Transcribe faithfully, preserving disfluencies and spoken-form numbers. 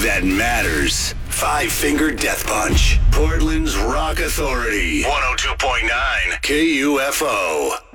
that matters. Five Finger Death Punch. Portland's Rock Authority. one oh two point nine K U F O.